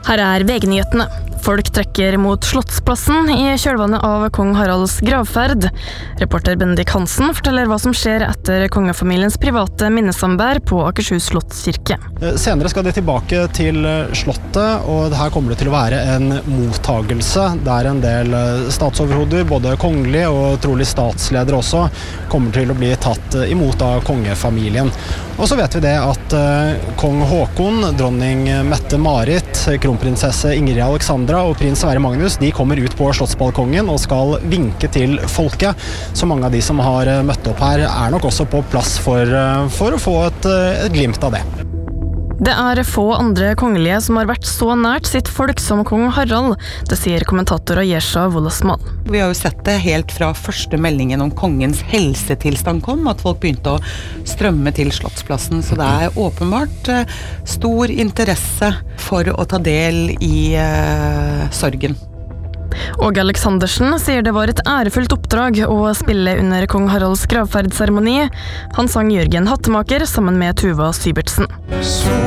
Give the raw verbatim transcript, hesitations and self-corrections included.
Her er V G-nyhetene. Folk trekker mot Slottsplassen i kjølvannet av kong Haralds gravferd. Reporter Bendik Hansen forteller hva som skjer etter kongefamiliens private minnesamvær på Akershus Slottskirke. Senere skal de tilbake til Slottet, og her kommer det til å være en mottagelse der en del statsoverhoder, både kongelige og trolig statsledere også, kommer til å bli tatt imot av kongefamilien. Og så vet vi det at kong Håkon, dronning Mette-Marit, kronprinsesse Ingrid Alexandra og prins Sverre Magnus, de kommer ut på slottsbalkongen og skal vinke til folket. Så mange av de som har møtt opp her er nok også på plass for, for å få et, et glimt av det. Det er få andre kongelige som har vært så nært sitt folk som kong Harald, det sier kommentator Ayesha Wolasmal. Vi har jo sett det helt fra første meldingen om kongens helsetilstand kom, at folk begynte å strømme til Slottsplassen, så det er åpenbart stor interesse for å ta del i uh, sorgen. Åge Aleksandersen sier det var et ærefullt oppdrag å spille under kong Haralds gravferdseremoni. Han sang Jørgen Hattemaker sammen med Tuva Syvertsen.